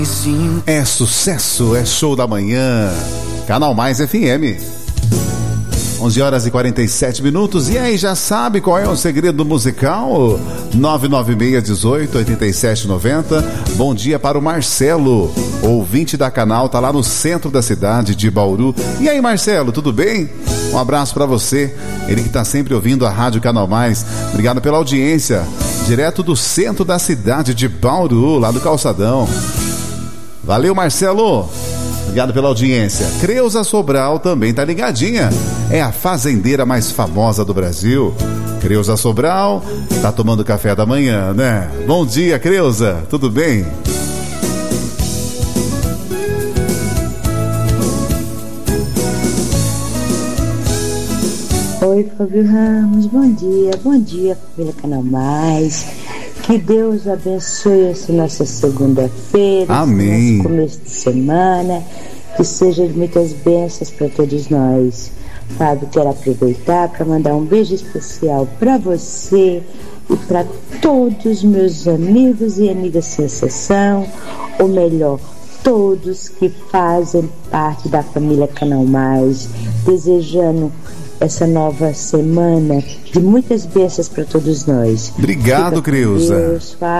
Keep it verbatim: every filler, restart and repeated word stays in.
É sucesso, é show da manhã. Canal Mais F M. onze horas e quarenta e sete minutos. E aí, já sabe qual é o segredo musical? nove nove seis, um oito, oito sete nove zero. Bom dia para o Marcelo, ouvinte da Canal, tá lá no centro da cidade de Bauru. E aí, Marcelo, tudo bem? Um abraço para você, ele que tá sempre ouvindo a Rádio Canal Mais. Obrigado pela audiência, direto do centro da cidade de Bauru, lá do Calçadão. Valeu, Marcelo. Obrigado pela audiência. Creuza Sobral também tá ligadinha. É a fazendeira mais famosa do Brasil. Creuza Sobral tá tomando café da manhã, né? Bom dia, Creuza. Tudo bem? Oi, Fábio Ramos. Bom dia. Bom dia, família Canal Mais. Que Deus abençoe essa nossa segunda-feira, amém. Nosso começo de semana, que seja de muitas bênçãos para todos nós. Fábio, quero aproveitar para mandar um beijo especial para você e para todos os meus amigos e amigas Sensação, ou melhor, todos que fazem parte da família Canal Mais, desejando essa nova semana de muitas bênçãos para todos nós. Obrigado, Creuza.